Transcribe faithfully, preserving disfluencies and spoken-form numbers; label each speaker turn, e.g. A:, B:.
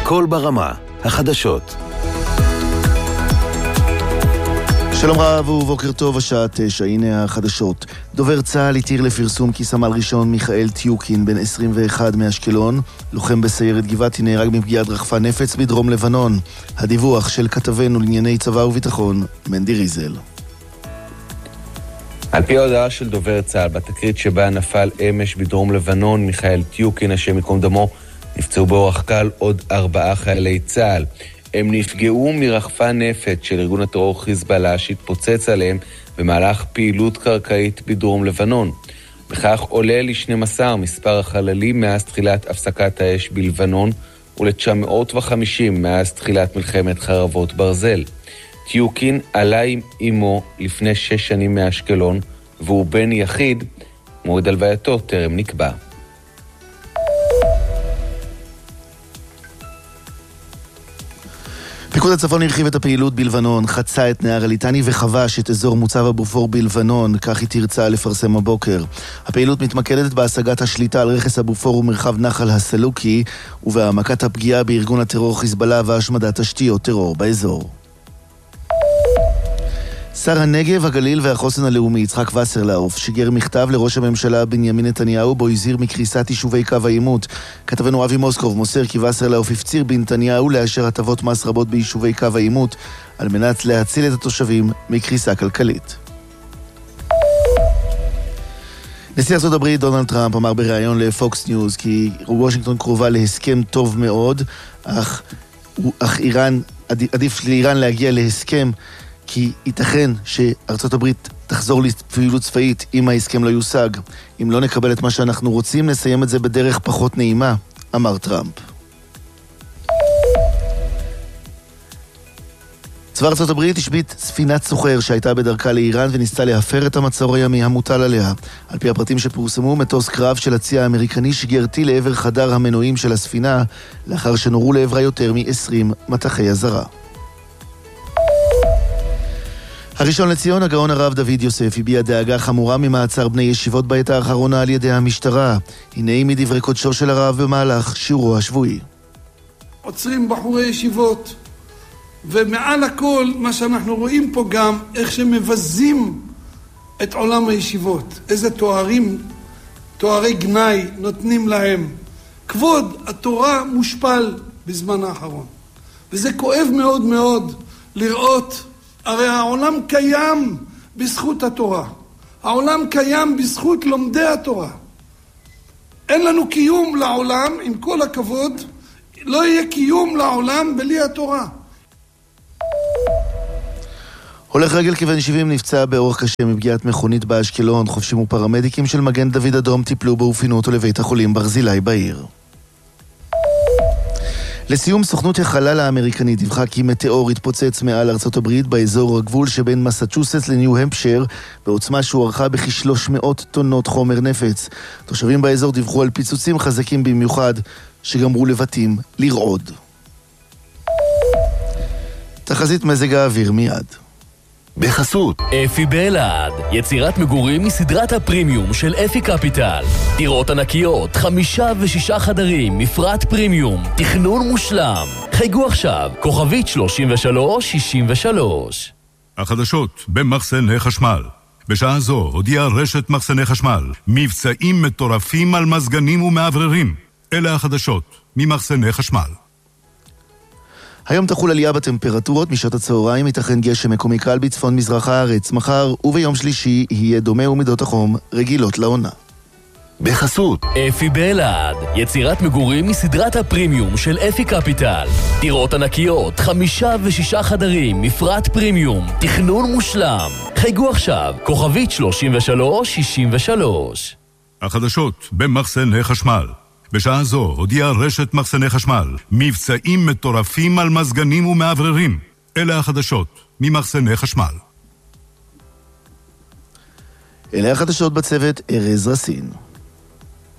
A: קול ברמה, החדשות.
B: שלום רב ובוקר טוב, השעה תשע, הנה החדשות. דובר צה"ל התיר לפרסום כי סמל ראשון מיכאל טיוקין, בן עשרים ואחת מאשקלון, לוחם בסיירת גבעתי, נהרג מפגיעת רחפן נפץ בדרום לבנון. הדיווח של כתבנו לענייני צבא וביטחון, מנדי ריזל.
C: על פי ההודעה של דובר צה"ל, בתקרית שבה נפל אמש בדרום לבנון, מיכאל טיוקין, השם ייקום דמו, נפצעו באורח קל עוד ארבעה חיילי צה"ל. הם נפגעו מרחפן נפץ של ארגון הטרור חיזבאללה שהתפוצץ עליהם במהלך פעילות קרקעית בדרום לבנון. בכך עולה ל-שנים עשר מספר החללים מאז תחילת הפסקת האש בלבנון ול-תשע מאות וחמישים מאז תחילת מלחמת חרבות ברזל. טיוקין עלה עם אמו לפני שש שנים מאשקלון והוא בן יחיד, מועד הלווייתו טרם נקבע.
B: פיקוד הצפון הרחיב את הפעילות בלבנון, חצה את נהר הליטני וחבש את אזור מוצב הבופור בלבנון, כך היא תרצה לפרסם הבוקר. הפעילות מתמקדת בהשגת השליטה על רכס הבופור ומרחב נחל הסלוקי, ובהעמקת הפגיעה בארגון הטרור חיזבאללה והשמדת תשתיות טרור באזור. שר הנגב, הגליל והחוסן הלאומי יצחק וסרלאוף שיגר מכתב לראש הממשלה בנימין נתניהו בו הזהיר מקריסת יישובי קו העימות. כתבנו אבי מוסקוב מוסר כי וסרלאוף הפציר בנתניהו לאשר הטבות מס רבות ביישובי קו העימות על מנת להציל את התושבים מקריסה כלכלית. נשיא ארצות הברית דונלד טראמפ אמר בריאיון לפוקס ניוז כי וושינגטון קרובה להסכם טוב מאוד, אך, אך איראן, עדיף לאיראן להגיע להסכם כי ייתכן שארצות הברית תחזור לפעילות צבאית אם ההסכם לא יושג. אם לא נקבל את מה שאנחנו רוצים, נסיים את זה בדרך פחות נעימה, אמר טראמפ. צבא ארצות הברית השבית ספינת סוחר שהייתה בדרכה לאיראן וניסתה להפר את המצור הימי המוטל עליה. על פי הפרטים שפורסמו, מטוס קרב של הצי האמריקני שיגר טיל לעבר חדר המנועים של הספינה, לאחר שנורו לעברה יותר מ-עשרים מטחי אזהרה. הראשון לציון, הגאון הרב דוד יוסף, הביע דאגה חמורה ממעצר בני ישיבות בעת האחרונה על ידי המשטרה. הנה מדברי קודשו של הרב במהלך שיעורו השבועי.
D: עוצרים בחורי ישיבות, ומעל הכל מה שאנחנו רואים פה גם, איך שמבזים את עולם הישיבות. איזה תוארים, תוארי גנאי נותנים להם. כבוד התורה מושפל בזמן האחרון. וזה כואב מאוד מאוד לראות. הרי העולם קיים בזכות התורה. העולם קיים בזכות לומדי התורה. אין לנו קיום לעולם, עם כל הכבוד, לא יהיה קיום לעולם בלי התורה.
B: הולך רגל כבן שבעים נפצע באורח קשה מפגיעת מכונית באשקלון. חובשים ופרמדיקים של מגן דוד אדום טיפלו בו ופינו אותו לבית החולים ברזילי בעיר. לסיום, סוכנות החלל האמריקנית דיווחה כי מטאור התפוצץ מעל ארצות הברית באזור הגבול שבין מסצ'וסטס לניו המפשר בעוצמה שהוערכה בכ-שלוש מאות טונות חומר נפץ. תושבים באזור דיווחו על פיצוצים חזקים במיוחד שגמרו לבתים לרעוד. תחזית מזג האוויר מיד.
A: בחסות
E: אפי באלעד, יצירת מגורים מסדרת הפרימיום של אפי קפיטל. דירות ענקיות, חמישה ושישה חדרים, מפרט פרימיום, תכנון מושלם. חייגו עכשיו, כוכבית שלושים ושלוש שישים ושלוש.
F: החדשות במחסני חשמל. בשעה זו הודיעה רשת מחסני חשמל מבצעים מטורפים על מזגנים ומעבררים. אלה החדשות ממחסני חשמל.
B: היום תחול עלייה בטמפרטורות, משעות הצהריים ייתכן גשם מקומי קל בצפון מזרח הארץ. מחר וביום שלישי יהיה דומה ומידות החום רגילות לעונה.
A: בחסות
E: אפי באלעד, יצירת מגורים מסדרת הפרימיום של אפי קפיטל. דירות ענקיות, חמישה ושישה חדרים, מפרט פרימיום, תכנון מושלם. חייגו עכשיו, כוכבית שלושים ושלוש שישים ושלוש.
F: החדשות במחסני חשמל. בשעה זו הודיעה רשת מחסני חשמל מבצעים מטורפים על מזגנים ומעבררים. אלה החדשות ממחסני חשמל.
B: אלה החדשות בצוות ארז רסין.